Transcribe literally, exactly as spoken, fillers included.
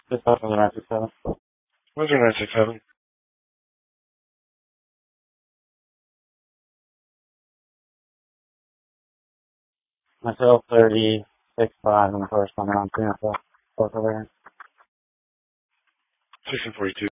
Just off of the nine six seven. What's your nine six seven? Myself, thirty six five, and the first one around three and four. Both over here. sixteen forty-two.